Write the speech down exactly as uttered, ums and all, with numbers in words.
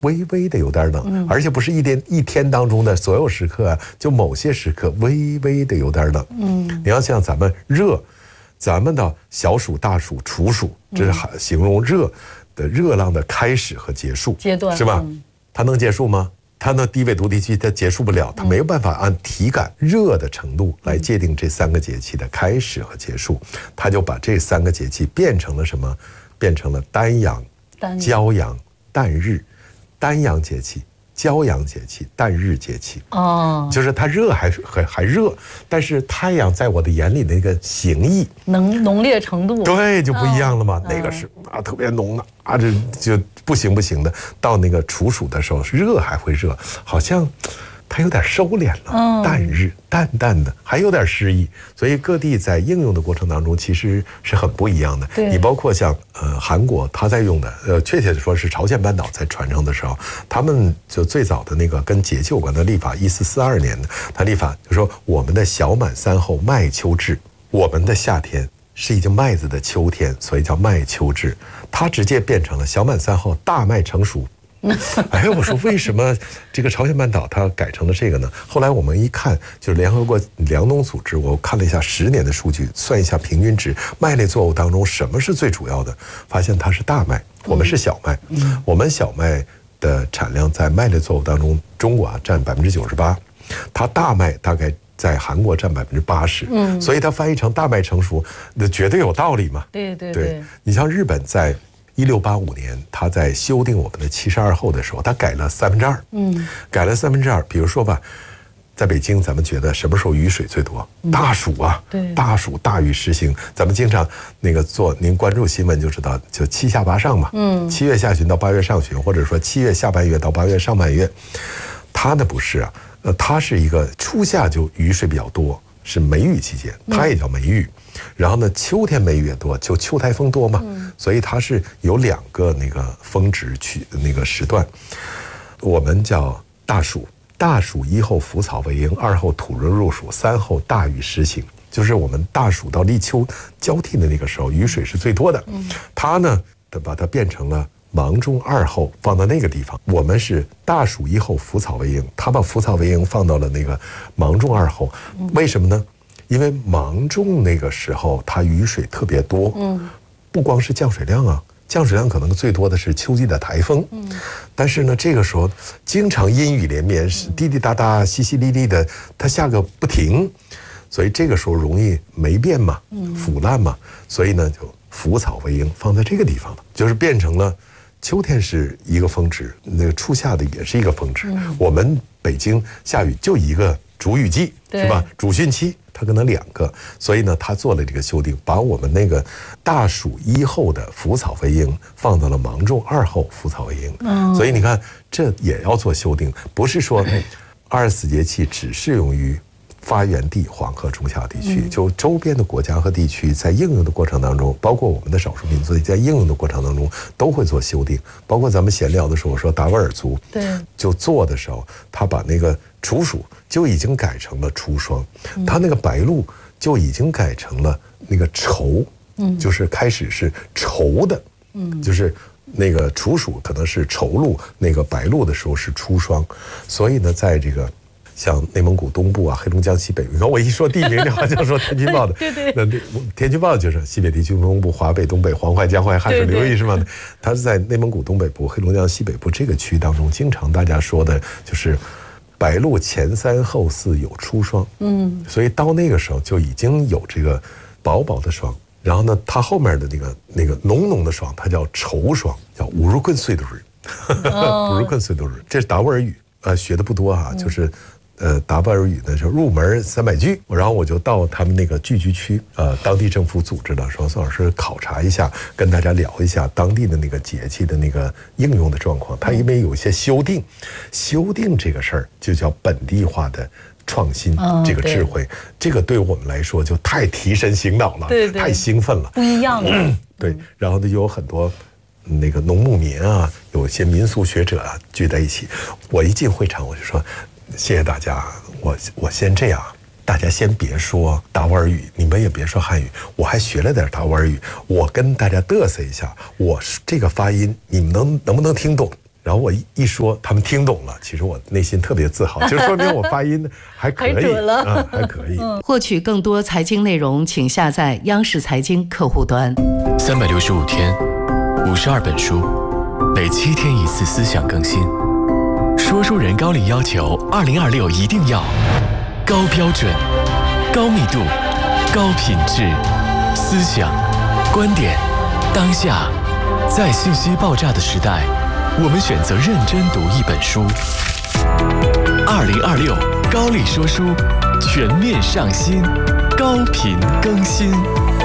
微微的有点冷，嗯、而且不是一天一天当中的所有时刻啊，就某些时刻微微的有点冷。嗯，你要像咱们热，咱们的小暑、大暑、处暑，这是形容热的热浪的开始和结束阶段， 是吧？嗯、它能结束吗？它那低纬度地区它结束不了，它没有办法按体感热的程度来界定这三个节气的开始和结束，它就把这三个节气变成了什么？变成了单阳、骄阳、旦日。单阳节气、骄阳节气、旦日节气，哦，就是它热还还还热，但是太阳在我的眼里那个形意、 能浓烈程度， 对，就不一样了嘛。哦、那个是啊，特别浓啊，这就不行不行的。到那个处暑的时候，热还会热，好像它有点收敛了。嗯、淡日淡淡的，还有点诗意。所以各地在应用的过程当中，其实是很不一样的。你包括像呃韩国，他在用的呃，确切的说是朝鲜半岛在传承的时候，他们就最早的那个跟节气有关的历法，一四四二年的，他历法就说我们的小满三候麦秋至，我们的夏天是已经麦子的秋天，所以叫麦秋至。它直接变成了小满三候大麦成熟。哎，我说为什么这个朝鲜半岛它改成了这个呢？后来我们一看，就是联合国粮农组织，我看了一下十年的数据，算一下平均值，麦类作物当中什么是最主要的？发现它是大麦，我们是小麦。嗯、我们小麦的产量在麦类作物当中，中国啊占百分之九十八，它大麦大概在韩国占百分之八十。嗯，所以它翻译成大麦成熟，那绝对有道理嘛。 对对 对, 对， 你像日本在一六八五年，他在修订我们的七十二候的时候，他改了三分之二，嗯，改了三分之二。比如说吧，在北京，咱们觉得什么时候雨水最多？嗯、大暑啊，对，大暑大雨时行。咱们经常那个做，您关注新闻就知道，就七下八上嘛，嗯，七月下旬到八月上旬，或者说七月下半月到八月上半月，它呢不是啊，呃，它是一个初夏就雨水比较多，是梅雨期间，它也叫梅雨。嗯然后呢，秋天梅雨也多，就秋台风多嘛，嗯、所以它是有两个那个峰值区那个时段。我们叫大暑，大暑一候腐草为营，二后土热入暑，三后大雨时行。就是我们大暑到立秋交替的那个时候，雨水是最多的。嗯、它呢，把它变成了芒种二候，放到那个地方。我们是大暑一候腐草为营，它把腐草为营放到了那个芒种二候，为什么呢？因为芒种那个时候，它雨水特别多，嗯，不光是降水量啊，降水量可能最多的是秋季的台风，嗯，但是呢，这个时候经常阴雨连绵，是滴滴答答、淅淅沥沥的，它下个不停，所以这个时候容易霉变嘛，腐烂嘛，所以呢，就腐草为营放在这个地方了，就是变成了秋天是一个峰值，那个初夏的也是一个峰值。嗯、我们北京下雨就一个主雨季，是吧？主汛期。它可能两个，所以呢，他做了这个修订，把我们那个大暑一候的腐草为营放到了芒种二候腐草为营。嗯，所以你看，这也要做修订，不是说二十四节气只适用于发源地黄河中下地区，就周边的国家和地区在应用的过程当中，包括我们的少数民族在应用的过程当中都会做修订。包括咱们闲聊的时候，我说达斡尔族，对，就做的时候，他把那个处暑就已经改成了初霜，他那个白露就已经改成了那个稠，嗯，就是开始是稠的，嗯，就是那个处暑可能是稠露，那个白露的时候是初霜，所以呢，在这个像内蒙古东部啊、黑龙江西北，你看我一说地名，就好像说天气预报的，对对，那天气预报就是西北地区、东部、华北、东北、黄淮、江淮、汉水流域是吗？它是在内蒙古东北部、黑龙江西北部这个区域当中，经常大家说的就是白露前三后四有初霜，嗯，所以到那个时候就已经有这个薄薄的霜，然后呢，它后面的那个那个浓浓的霜，它叫稠霜，叫五如棍碎的日，五如棍碎的日，这是达斡尔语，呃，学的不多哈、啊，就是。呃，达斡尔语呢，就入门三百句，然后我就到他们那个聚居区，呃，当地政府组织的，说宋老师考察一下，跟大家聊一下当地的那个节气的那个应用的状况。它因为有一些修订，修订这个事儿就叫本地化的创新，哦、这个智慧，这个对我们来说就太提神醒脑了，对对，太兴奋了， 不一样的、嗯。 对，然后呢，有很多。那个农牧民啊，有一些民俗学者啊聚在一起。我一进会场，我就说：“谢谢大家，我我先这样，大家先别说达斡尔语，你们也别说汉语，我还学了点达斡尔语，我跟大家嘚瑟一下，我这个发音你们能能不能听懂？” 然后我一一说，他们听懂了，其实我内心特别自豪，就说明我发音还可以， 还准了啊，还可以。 获取更多财经内容，请下载央视财经客户端。 三百六十五天，五十二本书，每七天一次思想更新。说书人高瓴要求，二零二六一定要高标准、高密度、高品质，思想、观点，当下。在信息爆炸的时代，我们选择认真读一本书。二零二六高瓴说书全面上新，高频更新。